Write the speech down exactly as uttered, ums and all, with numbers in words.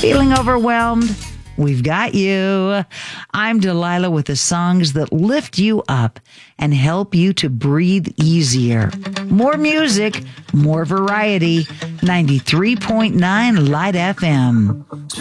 Feeling overwhelmed? We've got you. I'm Delilah with the songs that lift you up and help you to breathe easier. More music, more variety. ninety-three point nine Light F M.